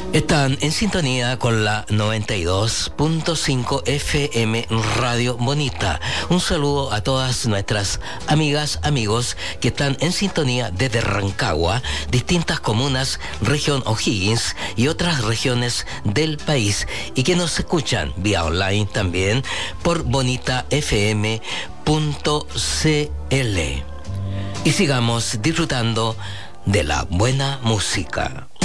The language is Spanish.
Están en sintonía con la 92.5 FM Radio Bonita. Un saludo a todas nuestras amigas, amigos que están en sintonía desde Rancagua, distintas comunas, región O'Higgins y otras regiones del país y que nos escuchan vía online también por bonitafm.cl. Y sigamos disfrutando de la buena música.